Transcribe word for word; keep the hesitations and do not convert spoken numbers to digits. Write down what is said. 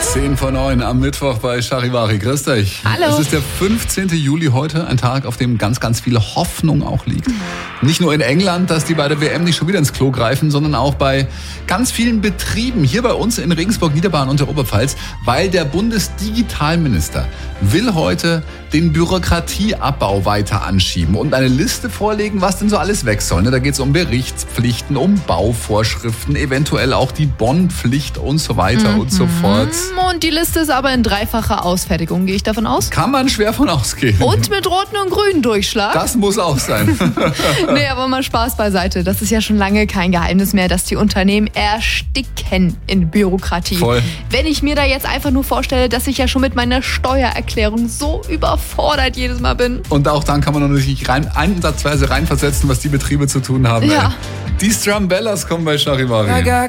zehn vor neun am Mittwoch bei Charivari. Grüß dich. Hallo. Es ist der fünfzehnten Juli heute, ein Tag, auf dem ganz, ganz viel Hoffnung auch liegt. Nicht nur in England, dass die bei der W M nicht schon wieder ins Klo greifen, sondern auch bei ganz vielen Betrieben hier bei uns in Regensburg, Niederbayern und der Oberpfalz, weil der Bundesdigitalminister will heute den Bürokratieabbau weiter anschieben und eine Liste vorlegen, was denn so alles weg soll. Da geht es um Berichtspflichten, um Bauvorschriften, eventuell auch die Bonnpflicht und so weiter mhm. und so fort. Und die Liste ist aber in dreifacher Ausfertigung, gehe ich davon aus? Kann man schwer von ausgehen. Und mit roten und grünen Durchschlag? Das muss auch sein. Nee, aber mal Spaß beiseite. Das ist ja schon lange kein Geheimnis mehr, dass die Unternehmen ersticken in Bürokratie. Voll. Wenn ich mir da jetzt einfach nur vorstelle, dass ich ja schon mit meiner Steuererklärung so überfordert jedes Mal bin. Und auch dann kann man noch nicht rein, einsatzweise reinversetzen, was die Betriebe zu tun haben. Ja. Ey. Die Strumbellas kommen bei Charivari.